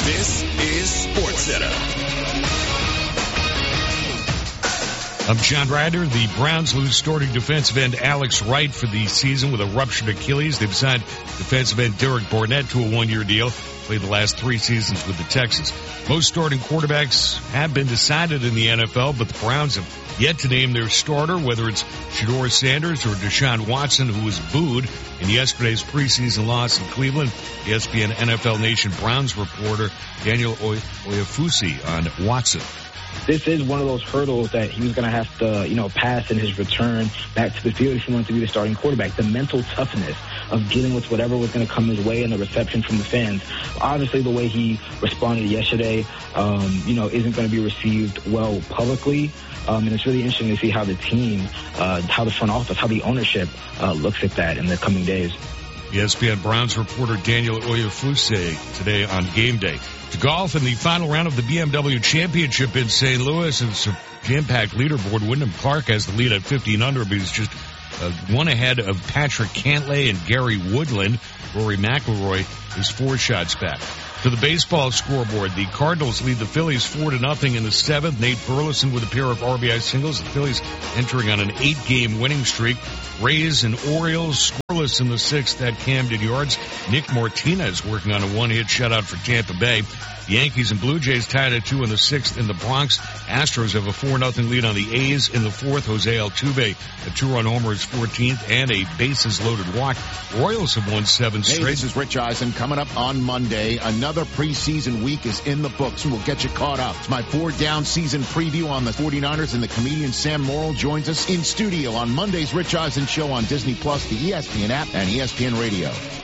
This is SportsCenter. I'm John Ryder. The Browns lose starting defensive end Alex Wright for the season with a ruptured Achilles. They've signed defensive end Derek Barnett to a one-year deal. Played the last 3 seasons with the Texans. Most starting quarterbacks have been decided in the NFL, but the Browns have yet to name their starter, whether it's Shedeur Sanders or Deshaun Watson, who was booed in yesterday's preseason loss in Cleveland. ESPN NFL Nation Browns reporter Daniel Oyefusi on Watson. This is one of those hurdles that he was going to have to, pass in his return back to the field if he wanted to be the starting quarterback. The mental toughness of dealing with whatever was going to come his way and the reception from the fans. Obviously, the way he responded yesterday, isn't going to be received well publicly. And it's really interesting to see how the team, how the front office, how the ownership looks at that in the coming days. ESPN Browns reporter Daniel Oyefusi today on Game Day. To golf in the final round of the BMW Championship in St. Louis. It's a jam-packed leaderboard. Wyndham Clark has the lead at 15 under, but he's just one ahead of Patrick Cantlay and Gary Woodland. Rory McIlroy is 4 shots back. To the baseball scoreboard, the Cardinals lead the Phillies 4-0 in the 7th. Nate Burleson with a pair of RBI singles. The Phillies entering on an 8-game winning streak. Rays and Orioles scoreless in the 6th at Camden Yards. Nick Martinez working on a 1-hit shutout for Tampa Bay. The Yankees and Blue Jays tied at 2 in the 6th in the Bronx. Astros have a 4-0 lead on the A's in the 4th. Jose Altuve, a 2-run homer, is 14th, and a bases-loaded walk. Royals have won 7 straight. Hey, this is Rich Eisen coming up on Monday. Another preseason week is in the books, and we'll get you caught up. It's my 4-down season preview on the 49ers, and the comedian Sam Morrill joins us in studio on Monday's Rich Eisen Show on Disney+, the ESPN app, and ESPN Radio.